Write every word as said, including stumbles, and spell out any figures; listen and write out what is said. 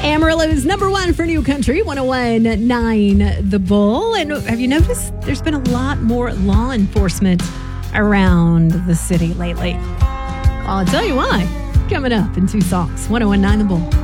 Amarillo's number one for New Country, one oh one point nine The Bull. And have you noticed there's been a lot more law enforcement around the city lately? Well, I'll tell you why. Coming up in two songs, one oh one point nine The Bull.